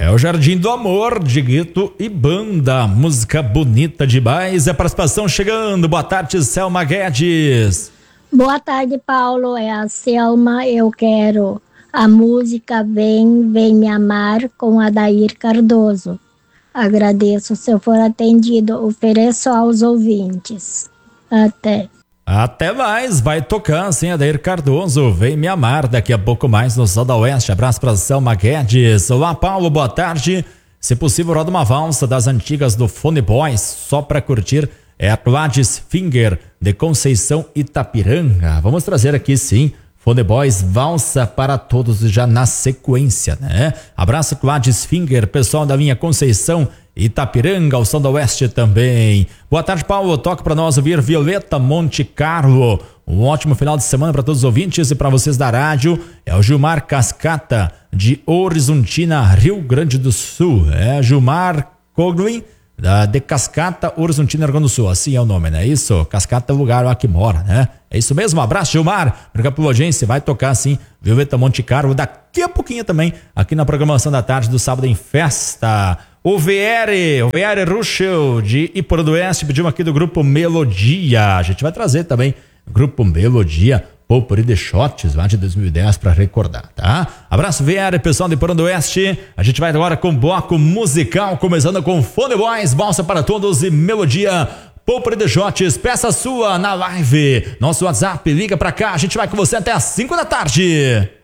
É o Jardim do Amor, de Gueto e Banda. Música bonita demais. É a participação chegando. Boa tarde, Selma Guedes. Boa tarde, Paulo. É a Selma. Eu quero a música Vem Me Amar com Adair Cardoso. Agradeço se eu for atendido. Ofereço aos ouvintes. Até mais, vai tocar, sim, Adair Cardoso, Vem Me Amar, daqui a pouco mais no Sol da Oeste. Abraço para Selma Guedes. Olá, Paulo, boa tarde. Se possível, roda uma valsa das antigas do Fone Boys, só para curtir, é a Gladys Finger, de Conceição Itapiranga. Vamos trazer aqui, sim, Fone Boys, valsa para todos já na sequência, né? Abraço, Gladys Finger, pessoal da minha Conceição Itapiranga, ao Som da Oeste também. Boa tarde, Paulo. Toca para nós ouvir Violeta Monte Carlo. Um ótimo final de semana para todos os ouvintes e para vocês da rádio. É o Gilmar Cascata, de Horizontina, Rio Grande do Sul. É Gilmar Coglin, de Cascata, Horizontina, Rio Grande do Sul. Assim é o nome, né? Isso, Cascata é o lugar lá que mora, né? É isso mesmo, um abraço, Gilmar. Obrigado pela audiência, vai tocar sim Violeta Monte Carlo daqui a pouquinho também, aqui na programação da tarde do Sábado em Festa. O VR Ruschel, de Iporã do Oeste, pedimos aqui do Grupo Melodia. A gente vai trazer também o Grupo Melodia, Popuri de Shots, lá de 2010, para recordar, tá? Abraço, VR, pessoal de Iporã do Oeste. A gente vai agora com bloco musical, começando com Fone Boys, valsa para todos e Melodia, Popuri de Shots. Peça sua na live. Nosso WhatsApp, liga pra cá, a gente vai com você até às 5 da tarde.